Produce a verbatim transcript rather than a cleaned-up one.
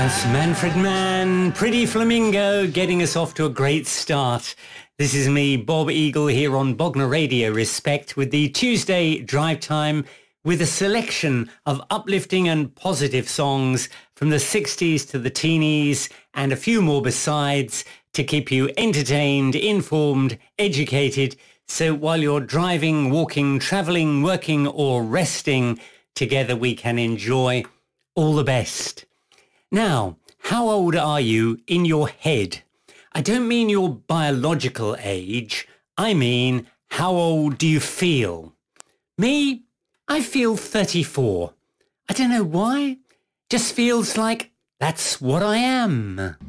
That's Manfred Mann, Pretty Flamingo, getting us off to a great start. This is me, Bob Eagle, here on Bognor Radio Respect with the Tuesday Drive Time with a selection of uplifting and positive songs from the sixties to the teenies and a few more besides to keep you entertained, informed, educated. So while you're driving, walking, travelling, working or resting, together we can enjoy all the best. Now, how old are you in your head? I don't mean your biological age. I mean, how old do you feel? Me, I feel thirty-four. I don't know why. Just feels like that's what I am.